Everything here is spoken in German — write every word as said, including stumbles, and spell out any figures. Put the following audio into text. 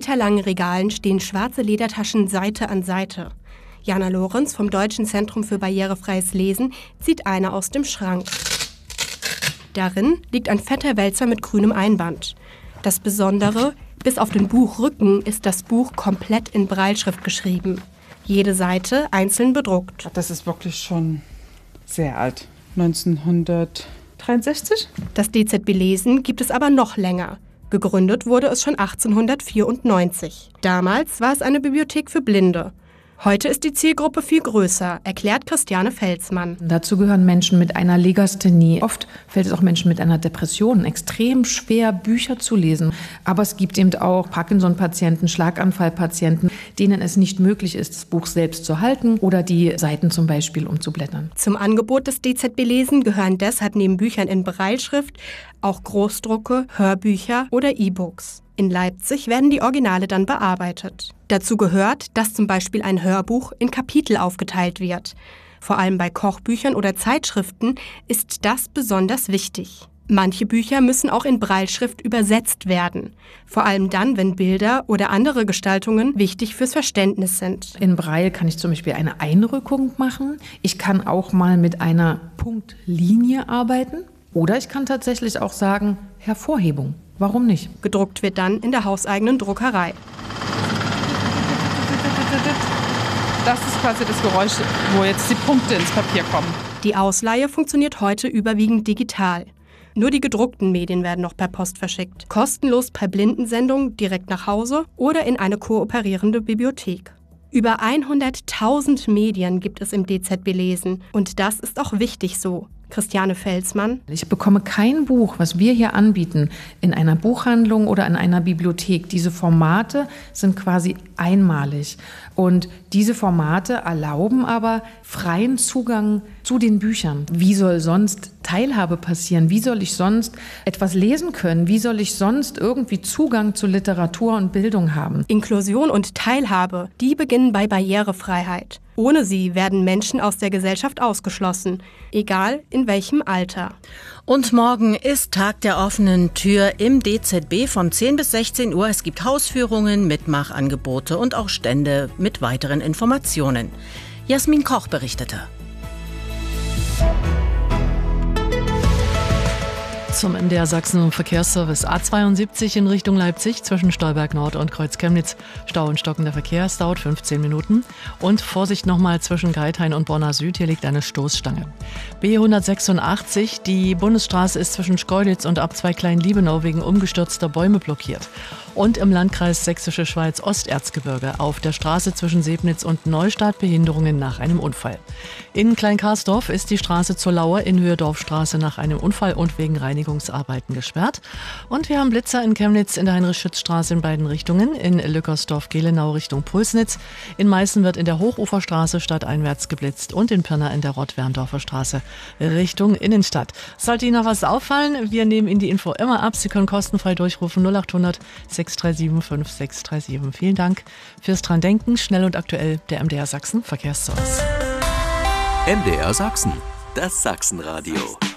meterlangen Regalen stehen schwarze Ledertaschen Seite an Seite. Jana Lorenz vom Deutschen Zentrum für barrierefreies Lesen zieht eine aus dem Schrank. Darin liegt ein fetter Wälzer mit grünem Einband. Das Besondere, bis auf den Buchrücken ist das Buch komplett in Brailleschrift geschrieben. Jede Seite einzeln bedruckt. Das ist wirklich schon sehr alt. neunzehnhundertdreiundsechzig? Das D Z B Lesen gibt es aber noch länger. Gegründet wurde es schon achtzehnhundertvierundneunzig. Damals war es eine Bibliothek für Blinde. Heute ist die Zielgruppe viel größer, erklärt Christiane Felsmann. Dazu gehören Menschen mit einer Legasthenie. Oft fällt es auch Menschen mit einer Depression extrem schwer, Bücher zu lesen. Aber es gibt eben auch Parkinson-Patienten, Schlaganfall-Patienten, denen es nicht möglich ist, das Buch selbst zu halten oder die Seiten zum Beispiel umzublättern. Zum Angebot des D Z B Lesen gehören deshalb neben Büchern in Brailleschrift auch Großdrucke, Hörbücher oder E-Books. In Leipzig werden die Originale dann bearbeitet. Dazu gehört, dass zum Beispiel ein Hörbuch in Kapitel aufgeteilt wird. Vor allem bei Kochbüchern oder Zeitschriften ist das besonders wichtig. Manche Bücher müssen auch in Brailleschrift übersetzt werden. Vor allem dann, wenn Bilder oder andere Gestaltungen wichtig fürs Verständnis sind. In Braille kann ich zum Beispiel eine Einrückung machen. Ich kann auch mal mit einer Punktlinie arbeiten. Oder ich kann tatsächlich auch sagen, Hervorhebung. Warum nicht? Gedruckt wird dann in der hauseigenen Druckerei. Das ist quasi das Geräusch, wo jetzt die Punkte ins Papier kommen. Die Ausleihe funktioniert heute überwiegend digital. Nur die gedruckten Medien werden noch per Post verschickt. Kostenlos per Blindensendung direkt nach Hause oder in eine kooperierende Bibliothek. Über hunderttausend Medien gibt es im D Z B Lesen. Und das ist auch wichtig so. Christiane Felsmann. Ich bekomme kein Buch, was wir hier anbieten, in einer Buchhandlung oder in einer Bibliothek. Diese Formate sind quasi einmalig. Und diese Formate erlauben aber freien Zugang zu den Büchern. Wie soll sonst Teilhabe passieren? Wie soll ich sonst etwas lesen können? Wie soll ich sonst irgendwie Zugang zu Literatur und Bildung haben? Inklusion und Teilhabe, die beginnen bei Barrierefreiheit. Ohne sie werden Menschen aus der Gesellschaft ausgeschlossen, egal in welchem Alter. Und morgen ist Tag der offenen Tür im D Z B von zehn bis sechzehn Uhr. Es gibt Hausführungen, Mitmachangebote und auch Stände mit weiteren Informationen. Jasmin Koch berichtete. Zum M D R Sachsen Verkehrsservice A zweiundsiebzig in Richtung Leipzig zwischen Stolberg Nord und Kreuz Chemnitz. Stau und stockender Verkehr, es dauert fünfzehn Minuten. Und Vorsicht nochmal zwischen Geithain und Bonner Süd, hier liegt eine Stoßstange. B hundertsechsundachtzig, die Bundesstraße ist zwischen Schkeuditz und Abzweig Klein-Liebenau wegen umgestürzter Bäume blockiert. Und im Landkreis Sächsische Schweiz Osterzgebirge auf der Straße zwischen Sebnitz und Neustadt Behinderungen nach einem Unfall. In Kleinkarsdorf ist die Straße zur Lauer in Höhe Dorfstraße nach einem Unfall und wegen Reinigungsarbeiten gesperrt. Und wir haben Blitzer in Chemnitz in der Heinrich-Schütz-Straße in beiden Richtungen, in Lückersdorf-Gelenau Richtung Pulsnitz. In Meißen wird in der Hochuferstraße stadteinwärts geblitzt und in Pirna in der Rott-Werndorfer Straße Richtung Innenstadt. Sollte Ihnen noch was auffallen, wir nehmen Ihnen die Info immer ab. Sie können kostenfrei durchrufen null achthundert sechs drei sieben fünf sechs drei sieben. Vielen Dank fürs dran denken. Schnell und aktuell der M D R Sachsen Verkehrsservice. M D R Sachsen, das Sachsenradio.